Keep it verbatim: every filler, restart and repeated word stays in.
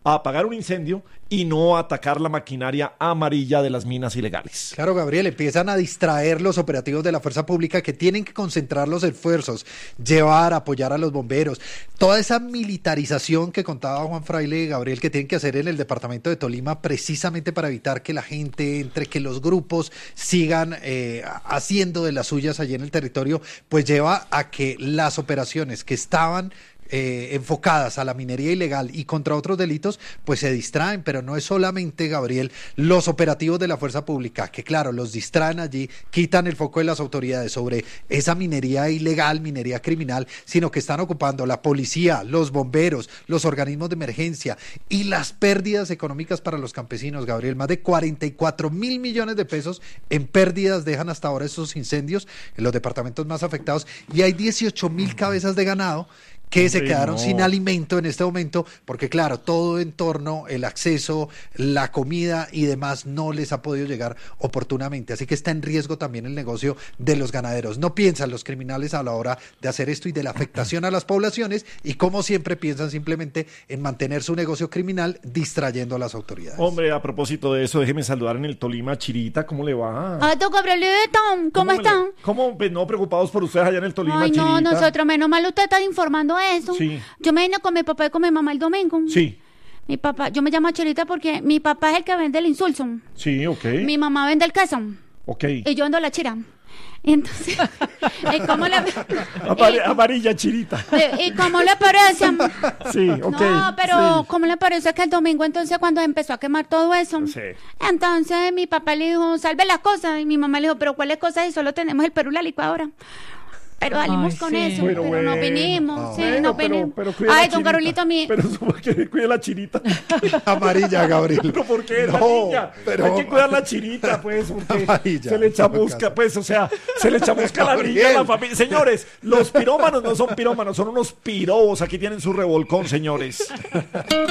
a apagar un incendio y no a atacar la maquinaria amarilla de las minas ilegales. Claro, Gabriel, empiezan a distraer los operativos de la fuerza pública que tienen que concentrar los esfuerzos, llevar, apoyar a los bomberos, toda esa militarización que contaba Juan Fraile, Gabriel, que tienen que hacer en el departamento de Tolima precisamente para evitar que la gente entre, que los grupos sigan eh, haciendo de las suyas allí en el territorio, pues lleva a que las operaciones que estaban Eh, enfocadas a la minería ilegal y contra otros delitos, pues se distraen, pero no es solamente, Gabriel, los operativos de la fuerza pública, que claro, los distraen allí, quitan el foco de las autoridades sobre esa minería ilegal, minería criminal, sino que están ocupando la policía, los bomberos, los organismos de emergencia y las pérdidas económicas para los campesinos, Gabriel, más de cuarenta y cuatro mil millones de pesos en pérdidas dejan hasta ahora esos incendios en los departamentos más afectados, y hay dieciocho mil cabezas de ganado que se quedaron no. sin alimento en este momento, porque claro, todo en torno, el acceso, la comida y demás no les ha podido llegar oportunamente, así que está en riesgo también el negocio de los ganaderos. No piensan los criminales a la hora de hacer esto y de la afectación a las poblaciones, y como siempre piensan simplemente en mantener su negocio criminal distrayendo a las autoridades. Hombre, a propósito de eso, déjeme saludar en el Tolima a Chirita, ¿cómo le va? Ah, don Gabrielito, ¿cómo, ¿Cómo están? Le, ¿Cómo? Pues no, preocupados por ustedes allá en el Tolima, Ay, no, Chirita. nosotros, menos mal usted está informando eso. Sí. Yo me vine con mi papá y con mi mamá el domingo. Sí. Mi papá, yo me llamo Chirita porque mi papá es el que vende el insulso. Sí, ok. Mi mamá vende el queso. Ok. Y yo vendo la chira. Y entonces, ¿y cómo le Amar- amarilla, Chirita. ¿Y, y cómo le parece? Sí, ok. No, pero sí. ¿cómo le parece que el domingo entonces cuando empezó a quemar todo eso? Sí. Entonces mi papá le dijo, salve las cosas. Y mi mamá le dijo, pero ¿cuáles cosas? Y solo tenemos el Perú y la licuadora. Pero salimos Ay, con sí. eso, Pero pero, bueno. no vinimos, Ah, sí, bueno, no pero- vinimos. pero cuida la Ay, don Chirita. Carolito, mi... Pero supongo que cuide la Chirita. Amarilla, Gabriel. ¿Pero por qué? Es la No, niña. pero- Hay que cuidar la Chirita, pues, porque Amarilla, se le en todo chamusca, caso. pues, o sea, se le chamusca la niña a la familia. Señores, los pirómanos no son pirómanos, son unos pirobos. Aquí tienen su revolcón, señores.